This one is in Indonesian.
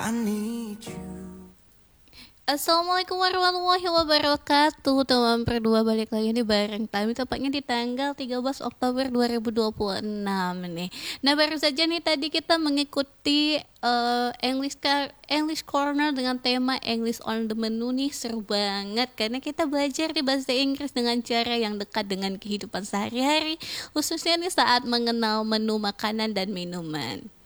I need you. Assalamualaikum warahmatullahi wabarakatuh. Teman berdua balik lagi nih bareng kami tepatnya di tanggal 13 Oktober 2026 nih. Nah, baru saja nih tadi kita mengikuti English Corner dengan tema English on the Menu nih. Seru banget karena kita belajar di bahasa Inggris dengan cara yang dekat dengan kehidupan sehari-hari, khususnya nih saat mengenal menu makanan dan minuman.